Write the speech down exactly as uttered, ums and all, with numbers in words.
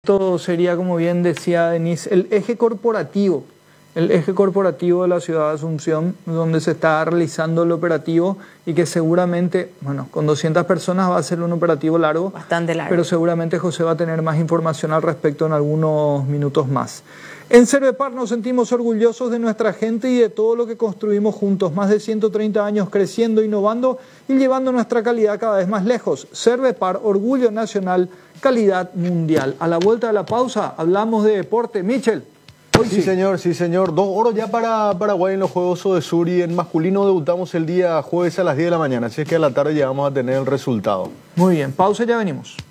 Esto sería, como bien decía Denise, el eje corporativo, el eje corporativo de la ciudad de Asunción, donde se está realizando el operativo y que seguramente, bueno, con doscientas personas va a ser un operativo largo. Bastante largo. Pero seguramente José va a tener más información al respecto en algunos minutos más. En Cervepar nos sentimos orgullosos de nuestra gente y de todo lo que construimos juntos. Más de ciento treinta años creciendo, innovando y llevando nuestra calidad cada vez más lejos. Cervepar, orgullo nacional, calidad mundial. A la vuelta de la pausa hablamos de deporte. Michel. Hoy sí, sí, señor, sí, señor. Dos oros ya para Paraguay en los Juegos Odesur y en masculino debutamos el día jueves a las diez de la mañana. Así es que a la tarde ya vamos a tener el resultado. Muy bien, pausa y ya venimos.